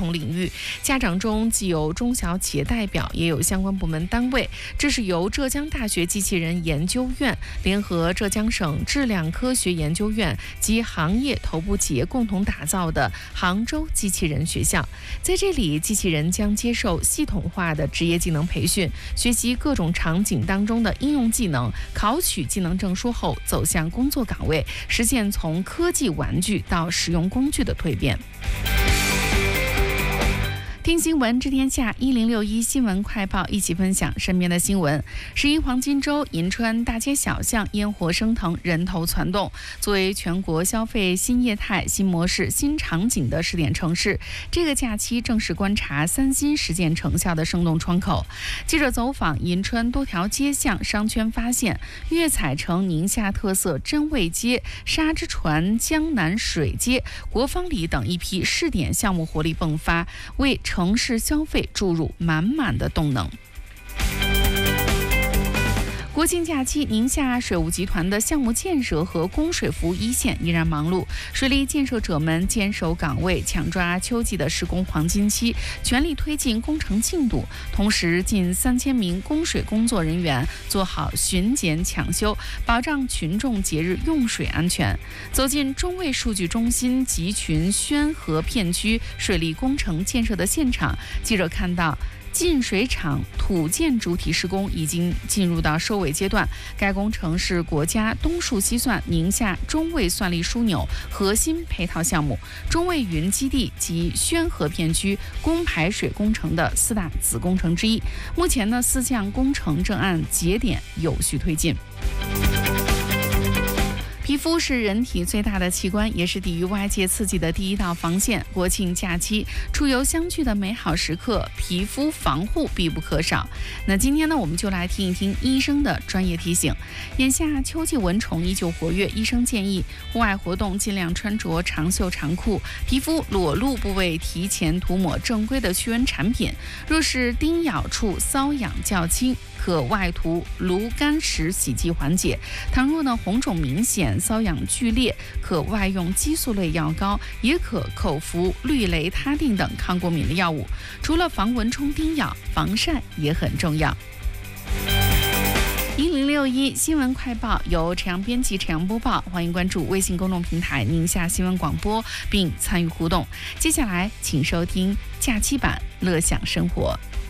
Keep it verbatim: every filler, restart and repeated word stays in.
同领域。家长中既有中小企业代表，也有相关部门单位。这是由浙江大学机器人研究院联合浙江省质量科学研究院及行业头部企业共同打造的杭州机器人学校。在这里，机器人将接受系统化的职业技能培训，学习各种场景当中的应用技能，考取技能证书后走向工作岗位，实现从科技玩具到实用工具的蜕变。听新闻知天下一零六一新闻快报，一起分享身边的新闻。十一黄金周，银川大街小巷烟火升腾，人头攒动。作为全国消费新业态、新模式、新场景的试点城市，这个假期正是观察三新实践成效的生动窗口。记者走访银川多条街巷商圈，发现粤彩城宁夏特色真味街、沙之船江南水街、国芳里等一批试点项目活力迸发，为城市消费注入满满的动能。国庆假期，宁夏水务集团的项目建设和供水服务一线依然忙碌，水利建设者们坚守岗位，抢抓秋季的施工黄金期，全力推进工程进度。同时，近三千名供水工作人员做好巡检抢修，保障群众节日用水安全。走进中卫数据中心集群宣河片区水利工程建设的现场，记者看到进水厂土建主体施工已经进入到收尾阶段。该工程是国家东数西算宁夏中卫算力枢纽核心配套项目，中卫云基地及宣河片区供排水工程的四大子工程之一。目前呢，四项工程正按节点有序推进。皮肤是人体最大的器官，也是抵御外界刺激的第一道防线。国庆假期，出游相聚的美好时刻，皮肤防护必不可少。那今天呢，我们就来听一听医生的专业提醒。眼下秋季蚊虫依旧活跃，医生建议户外活动尽量穿着长袖长裤，皮肤裸露部位提前涂抹正规的驱蚊产品。若是叮咬处瘙痒较轻，可外涂炉甘石洗剂缓解。倘若呢红肿明显、瘙痒剧烈，可外用激素类药膏，也可口服氯雷他定等抗过敏的药物。除了防蚊虫叮咬，防晒也很重要。一零六一新闻快报由陈阳编辑、陈阳播报，欢迎关注微信公众平台宁夏新闻广播，并参与互动。接下来，请收听假期版乐享生活。